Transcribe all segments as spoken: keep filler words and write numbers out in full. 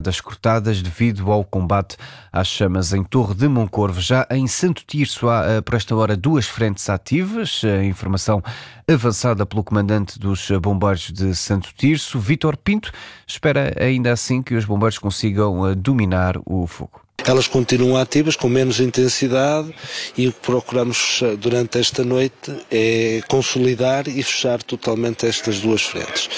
estradas cortadas devido ao combate às chamas em Torre de Moncorvo. Já em Santo Tirso há, por esta hora, duas frentes ativas. A informação avançada pelo comandante dos bombeiros de Santo Tirso, Vítor Pinto, espera ainda assim que os bombeiros consigam dominar o fogo. Elas continuam ativas, com menos intensidade, e o que procuramos durante esta noite é consolidar e fechar totalmente estas duas frentes.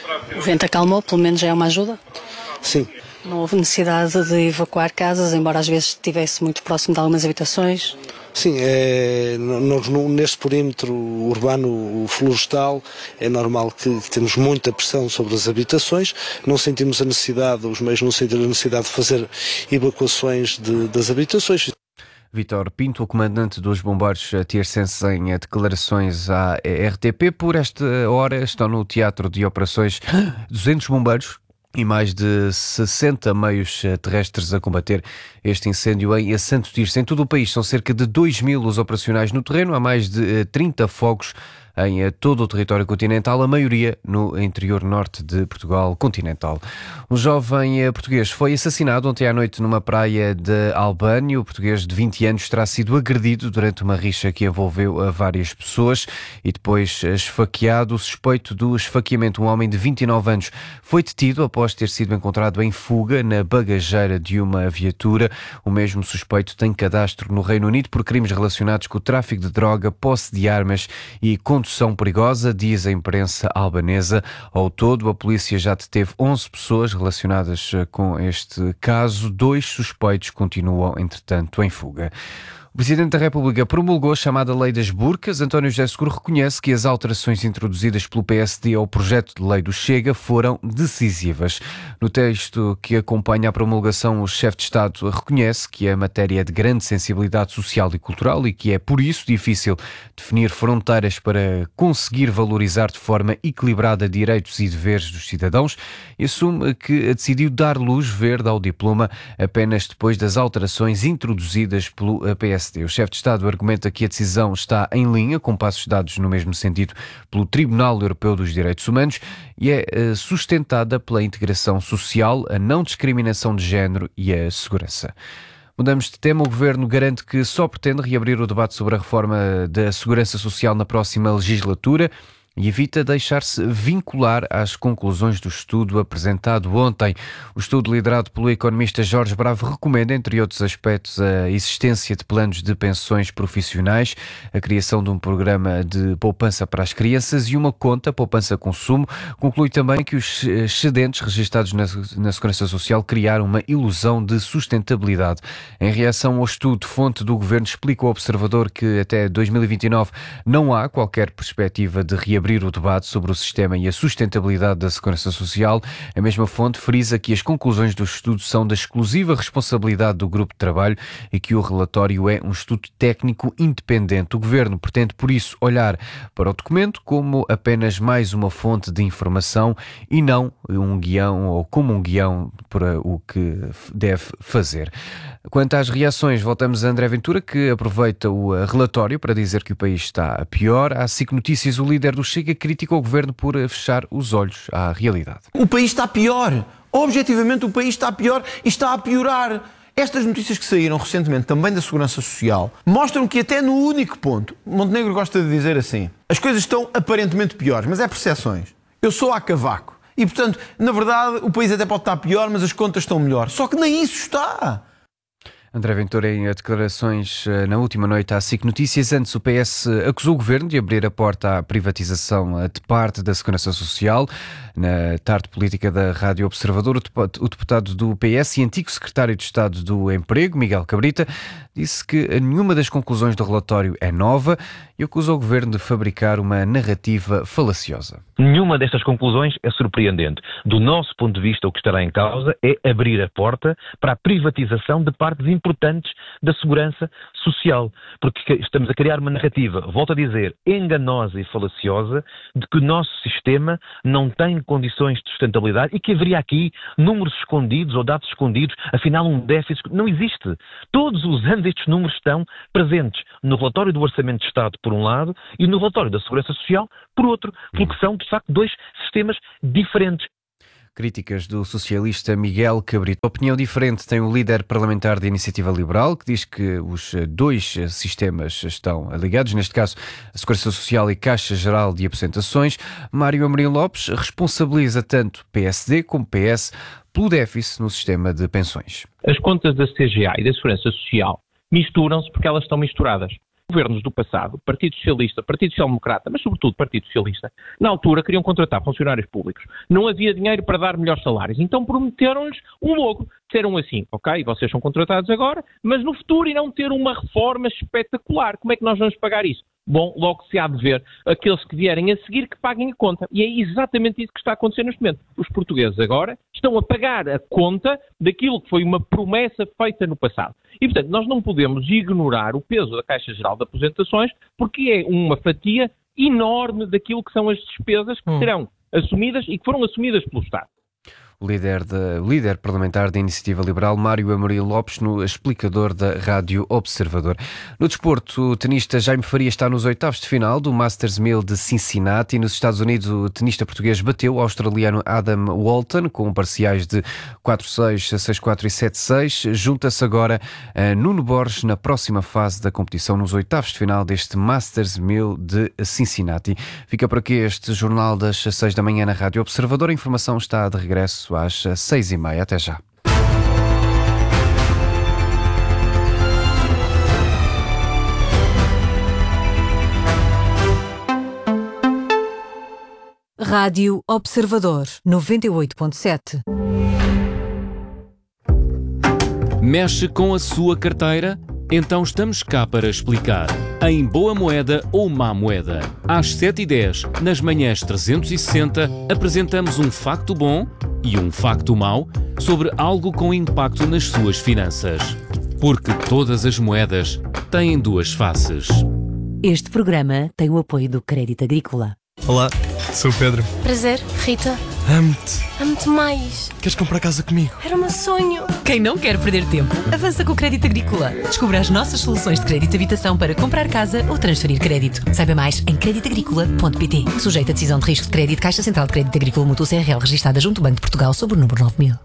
O vento acalmou, pelo menos já é uma ajuda? Sim. Não houve necessidade de evacuar casas, embora às vezes estivesse muito próximo de algumas habitações? Sim, é, nós, neste perímetro urbano florestal é normal que, que temos muita pressão sobre as habitações, não sentimos a necessidade, os meios não sentem a necessidade de fazer evacuações de, das habitações. Vítor Pinto, o comandante dos bombeiros tirsenses, em declarações à R T P. Por esta hora estão no teatro de operações duzentos bombeiros e mais de sessenta meios terrestres a combater este incêndio em Santo Tirso. Em todo o país são cerca de dois mil os operacionais no terreno, há mais de trinta fogos em todo o território continental, a maioria no interior norte de Portugal continental. Um jovem português foi assassinado ontem à noite numa praia de Albânia. O português de vinte anos terá sido agredido durante uma rixa que envolveu a várias pessoas e depois esfaqueado. O suspeito do esfaqueamento, um homem de vinte e nove anos, foi detido após ter sido encontrado em fuga na bagageira de uma viatura. O mesmo suspeito tem cadastro no Reino Unido por crimes relacionados com o tráfico de droga, posse de armas e condução perigosa, diz a imprensa albanesa. Ao todo, a polícia já deteve onze pessoas relacionadas com este caso. Dois suspeitos continuam, entretanto, em fuga. O Presidente da República promulgou a chamada Lei das Burcas. António José Seguro reconhece que as alterações introduzidas pelo P S D ao projeto de lei do Chega foram decisivas. No texto que acompanha a promulgação, o chefe de Estado reconhece que a matéria é de grande sensibilidade social e cultural e que é, por isso, difícil definir fronteiras para conseguir valorizar de forma equilibrada direitos e deveres dos cidadãos, e assume que decidiu dar luz verde ao diploma apenas depois das alterações introduzidas pelo P S D. O chefe de Estado argumenta que a decisão está em linha com passos dados no mesmo sentido pelo Tribunal Europeu dos Direitos Humanos e é sustentada pela integração social, a não discriminação de género e a segurança. Mudamos de tema. O Governo garante que só pretende reabrir o debate sobre a reforma da Segurança Social na próxima legislatura e evita deixar-se vincular às conclusões do estudo apresentado ontem. O estudo, liderado pelo economista Jorge Bravo, recomenda, entre outros aspectos, a existência de planos de pensões profissionais, a criação de um programa de poupança para as crianças e uma conta poupança-consumo. Conclui também que os excedentes registados na, na Segurança Social criaram uma ilusão de sustentabilidade. Em reação ao estudo, fonte do Governo explica ao Observador que até dois mil e vinte e nove não há qualquer perspectiva de reabrir abrir o debate sobre o sistema e a sustentabilidade da Segurança Social. A mesma fonte frisa que as conclusões do estudo são da exclusiva responsabilidade do grupo de trabalho e que o relatório é um estudo técnico independente. O Governo pretende, por isso, olhar para o documento como apenas mais uma fonte de informação e não um guião ou como um guião para o que deve fazer. Quanto às reações, voltamos a André Ventura, que aproveita o relatório para dizer que o país está a pior. À SIC Notícias, o líder do Chega critica o Governo por fechar os olhos à realidade. O país está pior. Objetivamente, o país está pior e está a piorar. Estas notícias que saíram recentemente também da Segurança Social mostram que até no único ponto, Montenegro gosta de dizer assim, as coisas estão aparentemente piores, mas é percepções. Eu sou a cavaco. E, portanto, na verdade, o país até pode estar pior, mas as contas estão melhor. Só que nem isso está. André Ventura, em declarações na última noite à SIC Notícias, antes o P S acusou o Governo de abrir a porta à privatização de parte da Segurança Social. Na tarde política da Rádio Observador, o deputado do P S e antigo secretário de Estado do Emprego, Miguel Cabrita, disse que nenhuma das conclusões do relatório é nova e acusou o Governo de fabricar uma narrativa falaciosa. Nenhuma destas conclusões é surpreendente. Do nosso ponto de vista, o que estará em causa é abrir a porta para a privatização de partes importantes da segurança social. Porque estamos a criar uma narrativa, volto a dizer, enganosa e falaciosa, de que o nosso sistema não tem condições de sustentabilidade e que haveria aqui números escondidos ou dados escondidos, afinal um déficit. Não existe. Todos os anos estes números estão presentes no relatório do Orçamento de Estado, por um lado, e no relatório da Segurança Social, por outro, porque são, de facto, dois sistemas diferentes. Críticas do socialista Miguel Cabrito. Opinião diferente tem o líder parlamentar da Iniciativa Liberal, que diz que os dois sistemas estão ligados, neste caso a Segurança Social e Caixa Geral de Aposentações. Mário Amorim Lopes responsabiliza tanto P S D como P S pelo déficit no sistema de pensões. As contas da C G A e da Segurança Social misturam-se porque elas estão misturadas. Governos do passado, Partido Socialista, Partido Social Democrata, mas sobretudo Partido Socialista, na altura queriam contratar funcionários públicos. Não havia dinheiro para dar melhores salários, então prometeram-lhes um logo. Disseram assim, ok, vocês são contratados agora, mas no futuro irão ter uma reforma espetacular. Como é que nós vamos pagar isso? Bom, logo se há de ver aqueles que vierem a seguir que paguem a conta. E é exatamente isso que está a acontecer neste momento. Os portugueses agora estão a pagar a conta daquilo que foi uma promessa feita no passado. E, portanto, nós não podemos ignorar o peso da Caixa Geral de Aposentações, porque é uma fatia enorme daquilo que são as despesas que hum. serão assumidas e que foram assumidas pelo Estado. O líder, de, o líder parlamentar da Iniciativa Liberal, Mário Amorim Lopes, no explicador da Rádio Observador. No desporto, o tenista Jaime Faria está nos oitavos de final do Masters mil de Cincinnati. Nos Estados Unidos, o tenista português bateu o australiano Adam Walton com parciais de quatro seis, seis quatro e sete seis. Junta-se agora a Nuno Borges na próxima fase da competição, nos oitavos de final deste Masters mil de Cincinnati. Fica por aqui este jornal das seis da manhã na Rádio Observador. A informação está de regresso às seis e meia. Até já. Rádio Observador noventa e oito ponto sete. Mexe com a sua carteira? Então estamos cá para explicar. Em boa moeda ou má moeda. Às sete e dez, nas manhãs trezentos e sessenta, apresentamos um facto bom e um facto mau sobre algo com impacto nas suas finanças. Porque todas as moedas têm duas faces. Este programa tem o apoio do Crédito Agrícola. Olá, sou o Pedro. Prazer, Rita. Amo-te. Amo-te mais. Queres comprar casa comigo? Era o meu sonho. Quem não quer perder tempo, avança com o Crédito Agrícola. Descubra as nossas soluções de crédito de habitação para comprar casa ou transferir crédito. Saiba mais em crédito agrícola ponto pt. Sujeito a decisão de risco de crédito, Caixa Central de Crédito Agrícola Mútuo C R L, registada junto ao Banco de Portugal sob o número nove mil.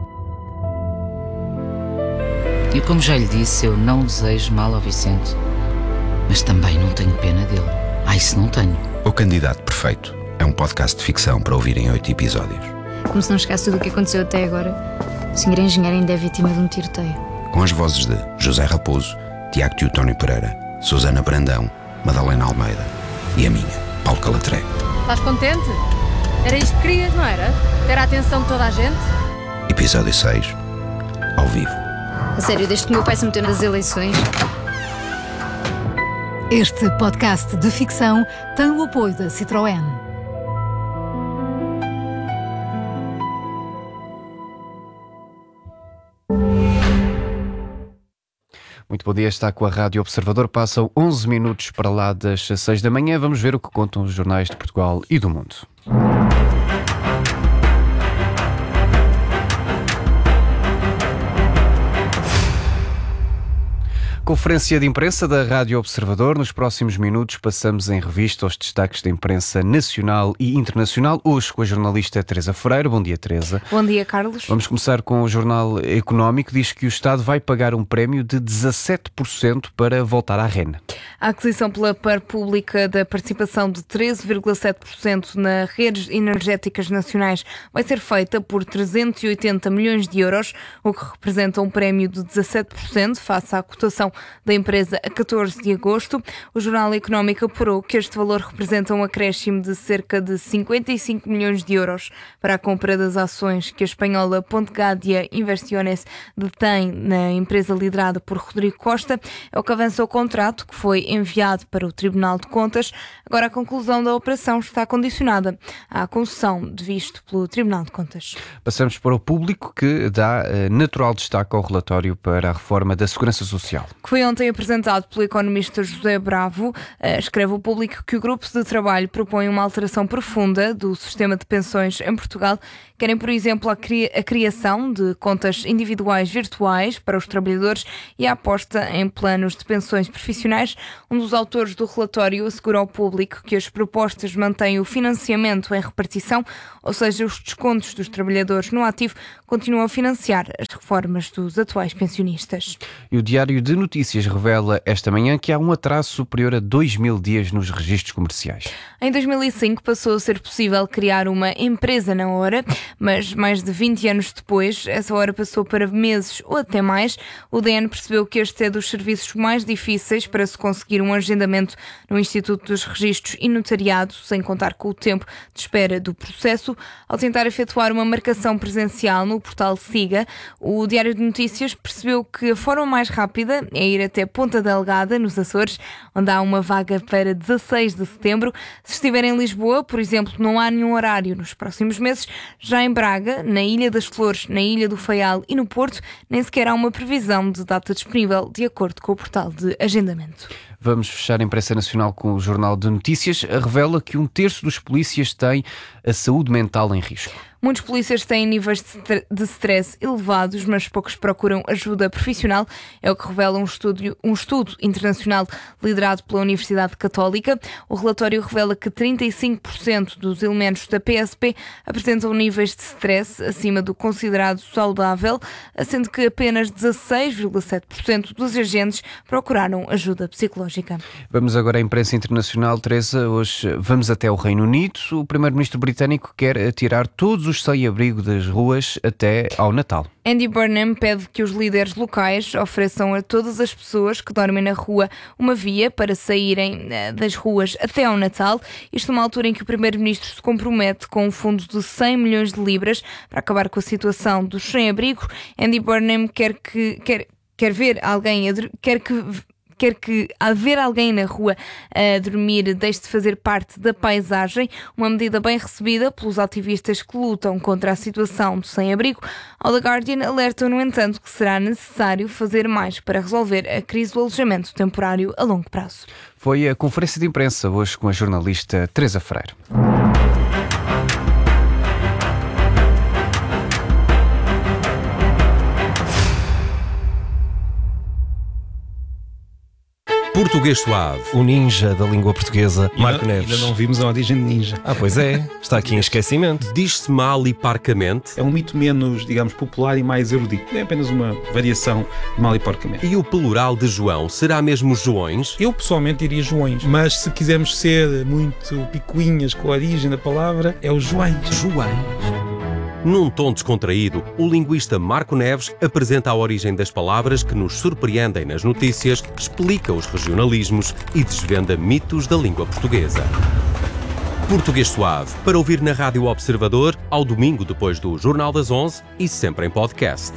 E como já lhe disse, eu não desejo mal ao Vicente. Mas também não tenho pena dele. Ai, se não tenho. O Candidato Perfeito é um podcast de ficção para ouvir em oito episódios. Como se não chegasse tudo o que aconteceu até agora, o senhor engenheiro ainda é vítima de um tiroteio. Com as vozes de José Raposo, Tiago Teotónio Pereira, Susana Brandão, Madalena Almeida e a minha, Paulo Calatré. Estás contente? Era isto que querias, não era? Ter a atenção de toda a gente? Episódio seis, ao vivo. A sério, desde que o meu pai se meteu nas eleições... Este podcast de ficção tem o apoio da Citroën. Muito bom dia, está com a Rádio Observador. Passam onze minutos para lá das seis da manhã. Vamos ver o que contam os jornais de Portugal e do mundo. Conferência de imprensa da Rádio Observador. Nos próximos minutos passamos em revista os destaques da imprensa nacional e internacional. Hoje com a jornalista Teresa Freire. Bom dia, Teresa. Bom dia, Carlos. Vamos começar com o Jornal Económico. Diz que o Estado vai pagar um prémio de dezassete por cento para voltar à R E N. A aquisição pela par pública da participação de treze vírgula sete por cento nas redes energéticas nacionais vai ser feita por trezentos e oitenta milhões de euros, o que representa um prémio de dezassete por cento face à cotação da empresa a catorze de agosto. O Jornal Económico apurou que este valor representa um acréscimo de cerca de cinquenta e cinco milhões de euros para a compra das ações que a espanhola Pontegadia Inversiones detém na empresa liderada por Rodrigo Costa. É o que avança o contrato que foi enviado para o Tribunal de Contas. Agora a conclusão da operação está condicionada à concessão de visto pelo Tribunal de Contas. Passamos para o Público, que dá uh, natural destaque ao relatório para a reforma da Segurança Social. que foi ontem apresentado pelo economista José Bravo. Escreve o Público que o grupo de trabalho propõe uma alteração profunda do sistema de pensões em Portugal. Querem, por exemplo, a, cria- a criação de contas individuais virtuais para os trabalhadores e a aposta em planos de pensões profissionais. Um dos autores do relatório assegura ao Público que as propostas mantêm o financiamento em repartição, ou seja, os descontos dos trabalhadores no ativo continuam a financiar as reformas dos atuais pensionistas. E o Diário de Notícias revela esta manhã que há um atraso superior a dois mil dias nos registros comerciais. Em dois mil e cinco passou a ser possível criar uma empresa na hora, mas mais de vinte anos depois, essa hora passou para meses ou até mais. O D N percebeu que este é dos serviços mais difíceis para se conseguir um agendamento no Instituto dos Registros e Notariado, sem contar com o tempo de espera do processo. Ao tentar efetuar uma marcação presencial no portal SIGA, o Diário de Notícias percebeu que a forma mais rápida é ir até Ponta Delgada, nos Açores, onde há uma vaga para dezasseis de setembro. Se estiver em Lisboa, por exemplo, não há nenhum horário nos próximos meses. Já em Braga, na Ilha das Flores, na Ilha do Faial e no Porto, nem sequer há uma previsão de data disponível, de acordo com o portal de agendamento. Vamos fechar a imprensa nacional com o Jornal de Notícias. Revela que um terço dos polícias tem a saúde mental em risco. Muitos polícias têm níveis de stress elevados, mas poucos procuram ajuda profissional. É o que revela um estudo, um estudo internacional liderado pela Universidade Católica. O relatório revela que trinta e cinco por cento dos elementos da P S P apresentam níveis de stress acima do considerado saudável, sendo que apenas dezasseis vírgula sete por cento dos agentes procuraram ajuda psicológica. Vamos agora à imprensa internacional. Teresa, hoje vamos até o Reino Unido. O primeiro-ministro britânico quer tirar todos os sem-abrigo das ruas até ao Natal. Andy Burnham pede que os líderes locais ofereçam a todas as pessoas que dormem na rua uma via para saírem das ruas até ao Natal. Isto numa altura em que o primeiro-ministro se compromete com um fundo de cem milhões de libras para acabar com a situação dos sem-abrigo. Andy Burnham quer que quer, quer ver alguém quer que Quer que, ao ver alguém na rua a dormir, deixe de fazer parte da paisagem, uma medida bem recebida pelos ativistas que lutam contra a situação do sem-abrigo. Ao The Guardian alertam, no entanto, que será necessário fazer mais para resolver a crise do alojamento temporário a longo prazo. Foi a conferência de imprensa hoje com a jornalista Teresa Freire. Português Suave. O ninja da língua portuguesa, Marco ainda, Neves. Ainda não vimos a origem de ninja. Ah, pois é. Está aqui em esquecimento. Diz-se mal e parcamente. É um mito menos, digamos, popular e mais erudito. É apenas uma variação de mal e porcamente. E o plural de João será mesmo Joões? Eu pessoalmente diria Joões. Mas se quisermos ser muito picuinhas com a origem da palavra, é o Joões. Joões. Num tom descontraído, o linguista Marco Neves apresenta a origem das palavras que nos surpreendem nas notícias, explica os regionalismos e desvenda mitos da língua portuguesa. Português Suave, para ouvir na Rádio Observador, ao domingo depois do Jornal das onze e sempre em podcast.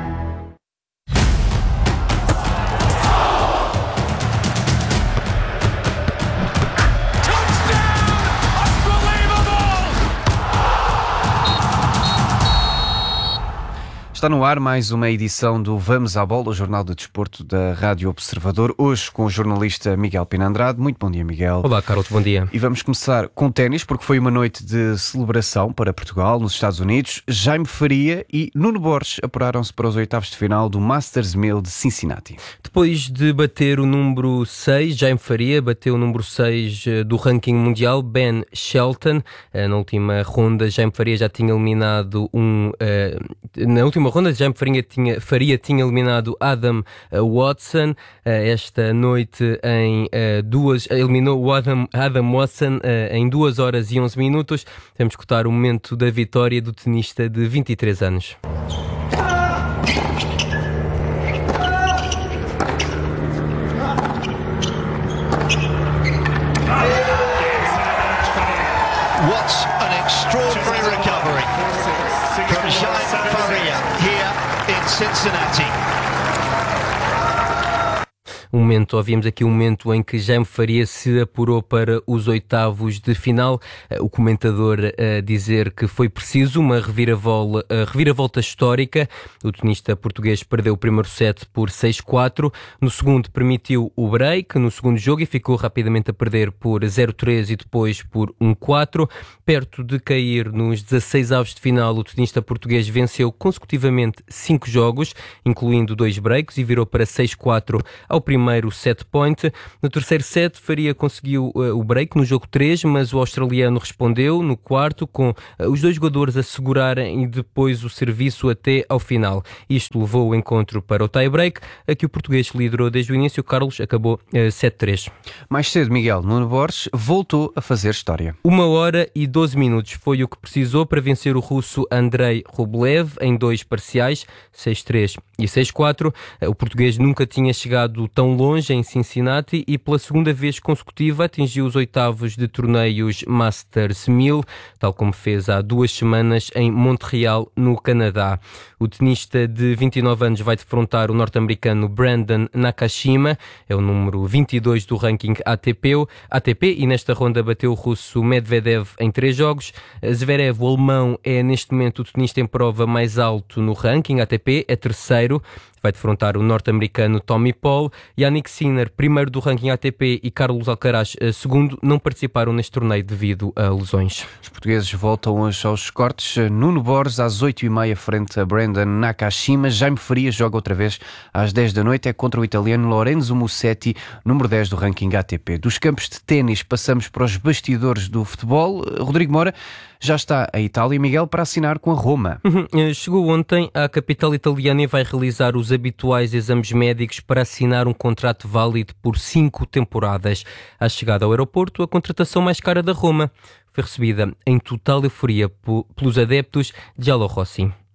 Está no ar mais uma edição do Vamos à Bola, o jornal de desporto da Rádio Observador, hoje com o jornalista Miguel Pina Andrade. Muito bom dia, Miguel. Olá, Carlos, bom dia. E vamos começar com ténis, porque foi uma noite de celebração para Portugal, nos Estados Unidos. Jaime Faria e Nuno Borges apuraram-se para os oitavos de final do Masters mil de Cincinnati. Depois de bater o número seis, Jaime Faria bateu o número seis do ranking mundial, Ben Shelton. Na última ronda, Jaime Faria já tinha eliminado um... Na última ronda, Jaime Faria tinha, Faria tinha eliminado Adam Watson. Esta noite em duas, eliminou o Adam, Adam Watson em duas horas e onze minutos. Vamos escutar o momento da vitória do tenista de vinte e três anos. What an extraordinary recovery from Jaime Faria here in Cincinnati. um momento, ouvíamos aqui um momento em que Jaime Faria se apurou para os oitavos de final. O comentador a dizer que foi preciso uma reviravolta, reviravolta histórica. O tenista português perdeu o primeiro set por seis quatro. No segundo permitiu o break no segundo jogo e ficou rapidamente a perder por zero três e depois por um quatro. Perto de cair nos dezasseis avos de final, o tenista português venceu consecutivamente cinco jogos, incluindo dois breaks, e virou para seis quatro ao primeiro set point. No terceiro set, Faria conseguiu uh, o break no jogo três, mas o australiano respondeu no quarto, com uh, os dois jogadores a segurarem e depois o serviço até ao final. Isto levou o encontro para o tie-break, a que o português liderou desde o início. Carlos acabou uh, sete três. Mais cedo, Miguel Nuno Borges voltou a fazer história. Uma hora e doze minutos foi o que precisou para vencer o russo Andrei Rublev em dois parciais, seis três e seis quatro. O português nunca tinha chegado tão longe em Cincinnati e pela segunda vez consecutiva atingiu os oitavos de torneios Masters mil, tal como fez há duas semanas em Montreal, no Canadá. O tenista de vinte e nove anos vai defrontar o norte-americano Brandon Nakashima, é o número vinte e dois do ranking A T P, A T P e nesta ronda bateu o russo Medvedev em três jogos. Zverev, o alemão, é neste momento o tenista em prova mais alto no ranking A T P, é terceiro. Vai defrontar o norte-americano Tommy Paul. Yannick Sinner, primeiro do ranking A T P, e Carlos Alcaraz, segundo, não participaram neste torneio devido a lesões. Os portugueses voltam hoje aos cortes. Nuno Borges às oito e meia frente a Brandon Nakashima. Jaime Faria joga outra vez às dez da noite. É contra o italiano Lorenzo Musetti, número dez do ranking A T P. Dos campos de ténis passamos para os bastidores do futebol. Rodrigo Moura já está em Itália, Miguel, para assinar com a Roma. Uhum. Chegou ontem à capital italiana e vai realizar os habituais exames médicos para assinar um contrato válido por cinco temporadas. À chegada ao aeroporto, a contratação mais cara da Roma foi recebida em total euforia pelos adeptos de Giallorossi.